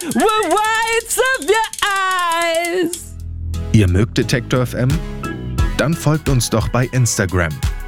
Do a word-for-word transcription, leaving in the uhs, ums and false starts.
the whites of your eyes. Ihr mögt Detektor F M? Dann folgt uns doch bei Instagram.